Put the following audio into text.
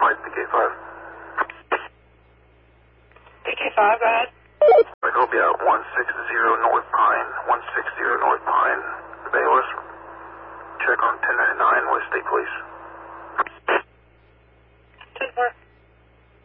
Mike, PK5. PK5, go ahead. Mycopia, 160 North Pine, 160 North Pine, Bayless. Check on 1099 West State Police.